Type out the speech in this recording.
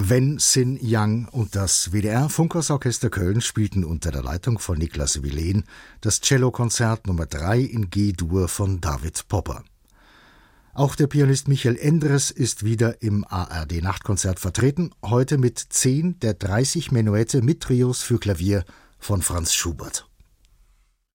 Wen Sin Yang und das WDR-Funkhausorchester Köln spielten unter der Leitung von Niklas Wilén das Cellokonzert Nummer 3 in G-Dur von David Popper. Auch der Pianist Michael Endres ist wieder im ARD-Nachtkonzert vertreten, heute mit 10 der 30 Menuette mit Trios für Klavier von Franz Schubert.